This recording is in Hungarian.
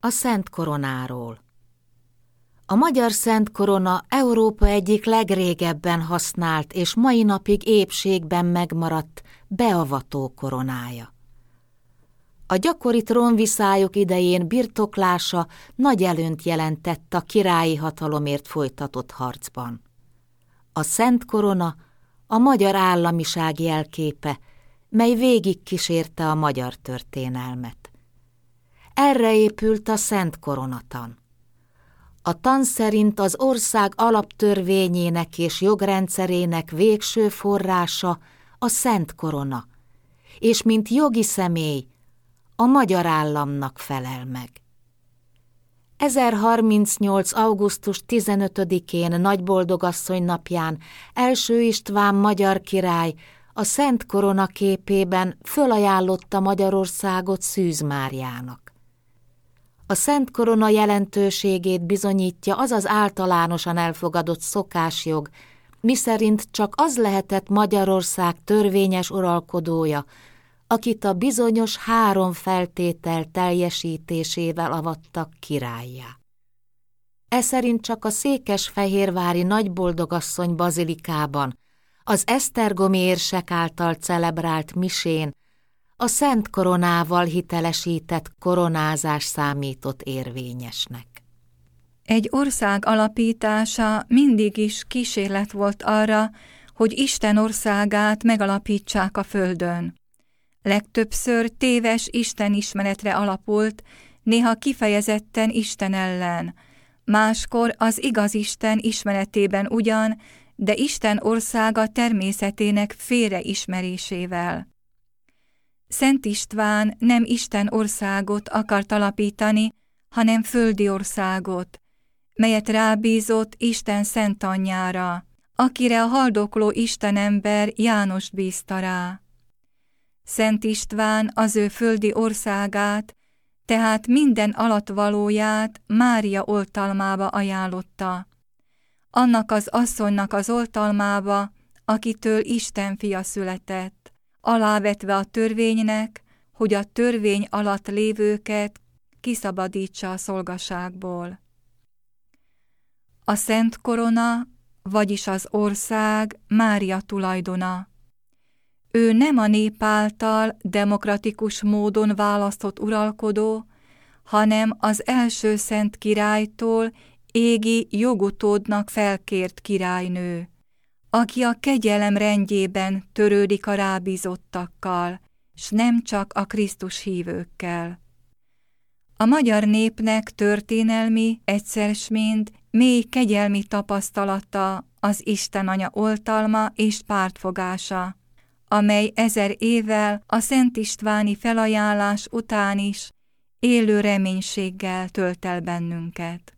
A Szent Koronáról. A magyar Szent Korona Európa egyik legrégebben használt és mai napig épségben megmaradt beavató koronája. A gyakori trónviszályok idején birtoklása nagy előnyt jelentett a királyi hatalomért folytatott harcban. A Szent Korona a magyar államiság jelképe, mely végigkísérte a magyar történelmet. Erre épült a Szent Koronatan. A tan szerint az ország alaptörvényének és jogrendszerének végső forrása a Szent Korona, és mint jogi személy a magyar államnak felel meg. 1038. augusztus 15-én Nagyboldogasszony napján első István magyar király a Szent Korona képében fölajánlotta Magyarországot Szűz Máriának. A Szent Korona jelentőségét bizonyítja az az általánosan elfogadott szokásjog, miszerint csak az lehetett Magyarország törvényes uralkodója, akit a bizonyos 3 feltétel teljesítésével avattak királlyá. Eszerint csak a székesfehérvári Nagyboldogasszony bazilikában, az esztergomi érsek által celebrált misén a Szent Koronával hitelesített koronázás számított érvényesnek. Egy ország alapítása mindig is kísérlet volt arra, hogy Isten országát megalapítsák a földön. Legtöbbször téves istenismeretre alapult, néha kifejezetten Isten ellen, máskor az igaz Isten ismeretében ugyan, de Isten országa természetének félreismerésével. Szent István nem Isten országot akart alapítani, hanem földi országot, melyet rábízott Isten szent anyjára, akire a haldokló istenember Jánost bízta rá. Szent István az ő földi országát, tehát minden alattvalóját Mária oltalmába ajánlotta, annak az asszonynak az oltalmába, akitől Isten fia született, alávetve a törvénynek, hogy a törvény alatt lévőket kiszabadítsa a szolgaságból. A Szent Korona, vagyis az ország Mária tulajdona. Ő nem a nép által demokratikus módon választott uralkodó, hanem az első szent királytól égi jogutódnak felkért királynő, aki a kegyelem rendjében törődik a rábízottakkal, s nem csak a Krisztus hívőkkel. A magyar népnek történelmi, egyszer s mind mély kegyelmi tapasztalata az Isten Anya oltalma és pártfogása, amely 1000 évvel a Szent Istváni felajánlás után is élő reménységgel tölt el bennünket.